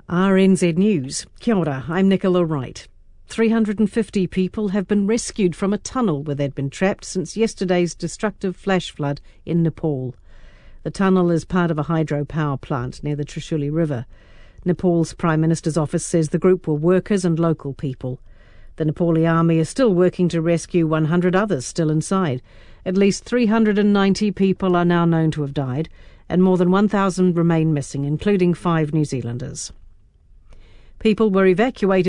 RNZ News. Kia ora, I'm Nicola Wright. 350 people have been rescued from a tunnel where they'd been trapped since yesterday's destructive flash flood in Nepal. The tunnel is part of a hydropower plant near the Trishuli River. Nepal's Prime Minister's office says the group were workers and local people. The Nepali army is still working to rescue 100 others still inside. At least 390 people are now known to have died, and more than 1,000 remain missing, including 5 New Zealanders. People were evacuated